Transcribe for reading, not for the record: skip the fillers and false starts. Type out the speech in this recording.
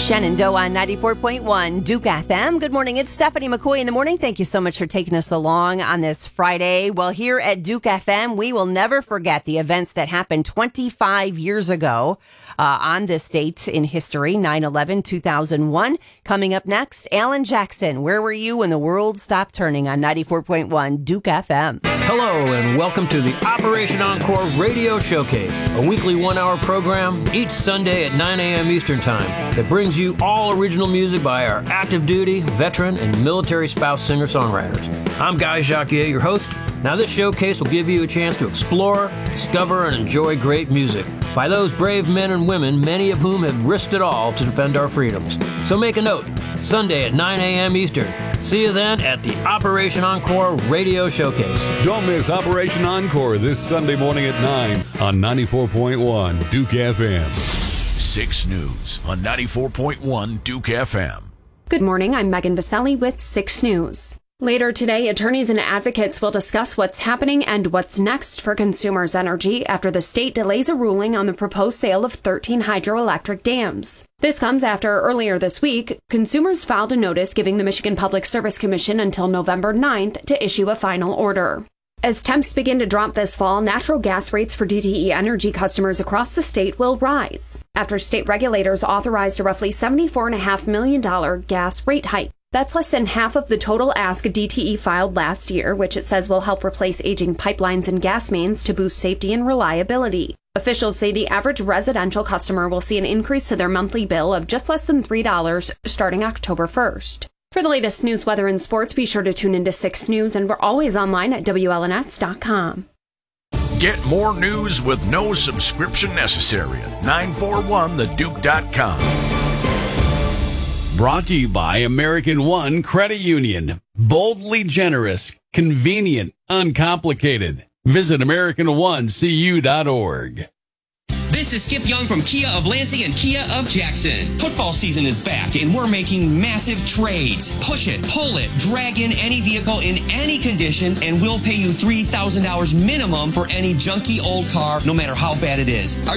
Shenandoah on 94.1 Duke FM. Good morning. It's Stephanie McCoy in the morning. Thank you so much for taking us along on this Friday. Well, here at Duke FM, we will never forget the events that happened 25 years ago on this date in history, 9/11/2001. Coming up next, Alan Jackson. Where were you when the world stopped turning on 94.1 Duke FM? Hello and welcome to the Operation Encore Radio Showcase, a weekly one-hour program each Sunday at 9 a.m. Eastern Time that brings you all original music by our active duty, veteran, and military spouse singer-songwriters. I'm Guy Jacquier, your host. Now this showcase will give you a chance to explore, discover, and enjoy great music by those brave men and women, many of whom have risked it all to defend our freedoms. So make a note, Sunday at 9 a.m. Eastern. See you then at the Operation Encore Radio Showcase. Don't miss Operation Encore this Sunday morning at 9 on 94.1 Duke FM. 6 News on 94.1 Duke FM. Good morning, I'm Megan Vaselli with 6 News. Later today, attorneys and advocates will discuss what's happening and what's next for Consumers Energy after the state delays a ruling on the proposed sale of 13 hydroelectric dams. This comes after earlier this week, consumers filed a notice giving the Michigan Public Service Commission until November 9th to issue a final order. As temps begin to drop this fall, natural gas rates for DTE Energy customers across the state will rise after state regulators authorized a roughly $74.5 million gas rate hike. That's less than half of the total ask DTE filed last year, which it says will help replace aging pipelines and gas mains to boost safety and reliability. Officials say the average residential customer will see an increase to their monthly bill of just less than $3 starting October 1st. For the latest news, weather, and sports, be sure to tune into 6 News, and we're always online at WLNS.com. Get more news with no subscription necessary at 941theduke.com. Brought to you by American One Credit Union. Boldly generous, convenient, uncomplicated. Visit AmericanOneCU.org. This is Skip Young from Kia of Lansing and Kia of Jackson. Football season is back and we're making massive trades. Push it, pull it, drag in any vehicle in any condition and we'll pay you $3,000 minimum for any junky old car, no matter how bad it is.